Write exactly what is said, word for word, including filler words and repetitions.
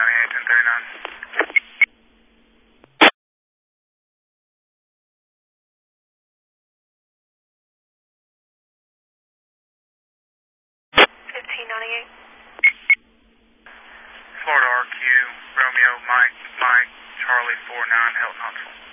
ninety-eight, ten thirty-nine. fifteen ninety-eight. Florida R Q, Romeo, Mike, Mike, Charlie, four nine, Hilton Huntsville.